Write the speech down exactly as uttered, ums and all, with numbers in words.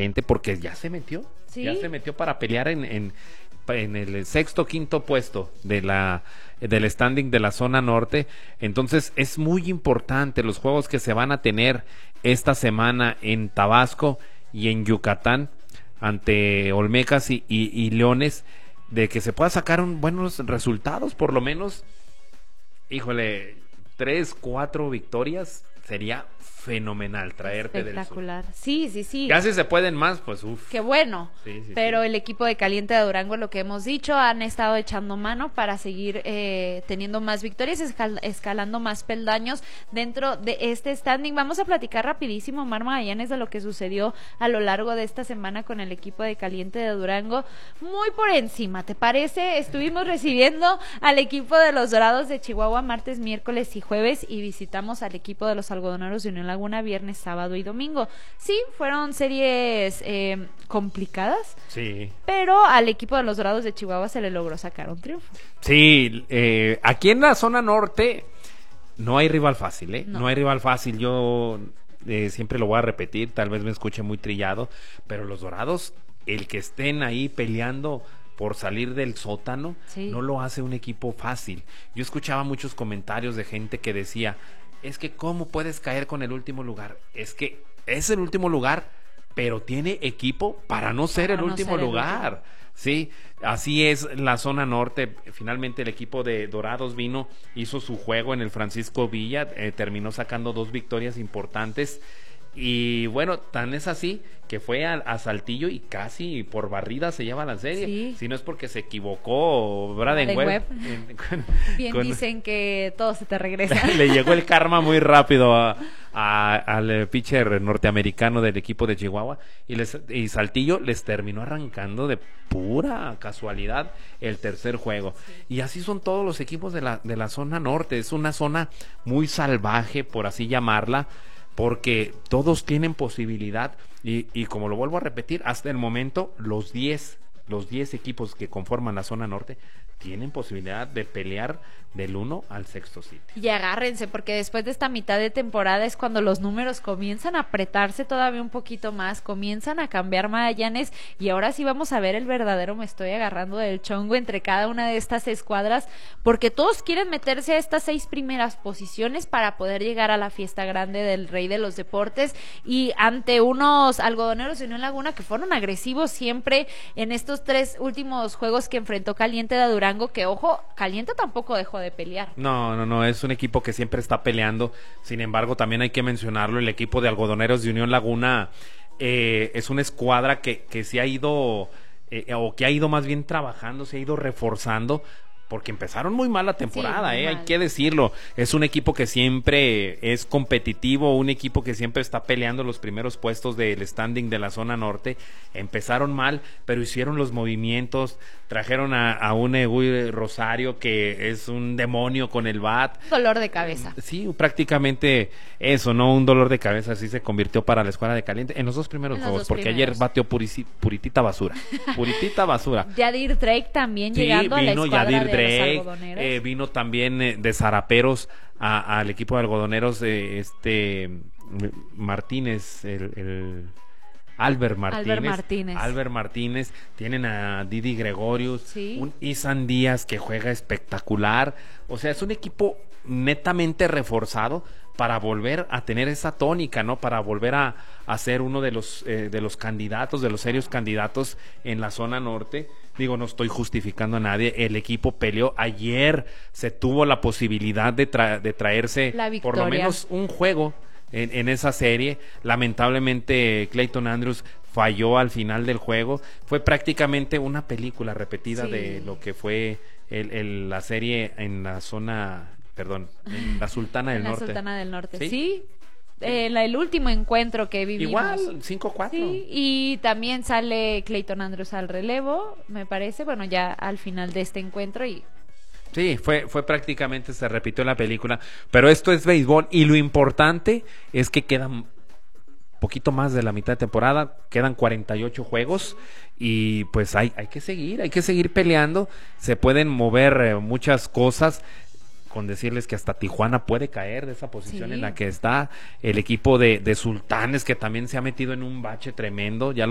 Caliente porque ya se metió, ¿Sí? ya se metió para pelear en, en, en el sexto, quinto puesto de la del standing de la zona norte. Entonces es muy importante los juegos que se van a tener esta semana en Tabasco y en Yucatán ante Olmecas y, y, y Leones, de que se pueda sacar un, buenos resultados, por lo menos, híjole, tres, cuatro victorias sería fenomenal traerte espectacular. del sur. Sí, sí, sí. Ya si se pueden más, pues uff. Qué bueno. Sí, sí, Pero sí. el equipo de Caliente de Durango, lo que hemos dicho, han estado echando mano para seguir eh, teniendo más victorias, escal escalando más peldaños dentro de este standing. Vamos a platicar rapidísimo, Mar Magallanes, de lo que sucedió a lo largo de esta semana con el equipo de Caliente de Durango. Muy por encima, ¿te parece? Estuvimos recibiendo al equipo de los Dorados de Chihuahua martes, miércoles y jueves, y visitamos al equipo de los Algodoneros de Unión Laguna viernes, sábado y domingo. Sí, fueron series eh, complicadas, Sí. pero al equipo de los Dorados de Chihuahua se le logró sacar un triunfo. Sí, eh, aquí en la zona norte no hay rival fácil, ¿eh? No, No hay rival fácil. Yo eh, siempre lo voy a repetir, tal vez me escuche muy trillado, pero los Dorados, el que estén ahí peleando por salir del sótano, sí, no lo hace un equipo fácil. Yo escuchaba muchos comentarios de gente que decía, es que ¿cómo puedes caer con el último lugar? Es que es el último lugar, pero tiene equipo para no ser para el no último ser el lugar. último. Sí, así es la zona norte. Finalmente el equipo de Dorados vino, hizo su juego en el Francisco Villa, eh, terminó sacando dos victorias importantes. Y bueno, tan es así que fue a, a Saltillo y casi por barrida se lleva la serie. Sí. Si no es porque se equivocó Braden Braden Webb. Webb. En- con- Bien con- dicen que todo se te regresa. le llegó el karma muy rápido a, a- al eh, pitcher norteamericano del equipo de Chihuahua y, les, y Saltillo les terminó arrancando de pura casualidad el tercer juego. Y así son todos los equipos de la, de la zona norte. Es una zona muy salvaje, por así llamarla, porque todos tienen posibilidad y, y como lo vuelvo a repetir, hasta el momento los diez los diez equipos que conforman la zona norte tienen posibilidad de pelear del uno al sexto sitio. Y agárrense, porque después de esta mitad de temporada es cuando los números comienzan a apretarse todavía un poquito más, comienzan a cambiar Magallanes, y ahora sí vamos a ver el verdadero me estoy agarrando del chongo entre cada una de estas escuadras, porque todos quieren meterse a estas seis primeras posiciones para poder llegar a la fiesta grande del Rey de los Deportes, y ante unos Algodoneros de Unión Laguna que fueron agresivos siempre en estos tres últimos juegos que enfrentó Caliente de Durango, que ojo, Caliente tampoco dejó de pelear. No, no, no, es un equipo que siempre está peleando. Sin embargo, también hay que mencionarlo, el equipo de Algodoneros de Unión Laguna eh, es una escuadra que, que se ha ido, eh, o que ha ido más bien trabajando, se ha ido reforzando, porque empezaron muy mal la temporada, Sí, muy eh, mal. hay que decirlo. Es un equipo que siempre es competitivo, un equipo que siempre está peleando los primeros puestos del standing de la zona norte. Empezaron mal, pero hicieron los movimientos, trajeron a, a un Egui Rosario que es un demonio con el bat. Dolor de cabeza. Sí, prácticamente eso, ¿no? Un dolor de cabeza así se convirtió para la escuadra de Caliente en los dos primeros En los juegos, dos porque primeros. ayer bateó purici- puritita basura. Puritita basura. Yadir Drake también Sí, llegando a la vino escuadra Yadir de Drake, los Algodoneros. eh, vino también eh, de Zaraperos a- al equipo de Algodoneros, eh, este M- Martínez, el, el Albert Martínez. Albert Martínez. Albert Martínez, tienen a Didi Gregorius, Sí. un Isan Díaz que juega espectacular. O sea, es un equipo netamente reforzado para volver a tener esa tónica, ¿no? Para volver a, a ser uno de los eh, de los candidatos, de los serios candidatos en la zona norte. Digo, no estoy justificando a nadie. El equipo peleó. Ayer se tuvo la posibilidad de, tra de traerse La por lo victoria. menos un juego en, en esa serie. Lamentablemente Clayton Andrews falló al final del juego. Fue prácticamente una película repetida Sí. de lo que fue el, el- la serie en la zona, perdón, en la Sultana del en la Norte. Sultana del Norte. Sí. Sí, eh, la- el último encuentro que vivimos. Igual, cinco cuatro. Sí, y también sale Clayton Andrews al relevo, me parece, bueno, ya al final de este encuentro. Y Sí, fue, fue prácticamente, se repitió la película, pero esto es béisbol y lo importante es que quedan poquito más de la mitad de temporada, quedan cuarenta y ocho juegos y pues hay, hay que seguir, hay que seguir peleando, se pueden mover eh, muchas cosas, con decirles que hasta Tijuana puede caer de esa posición Sí. en la que está, el equipo de, de Sultanes que también se ha metido en un bache tremendo, ya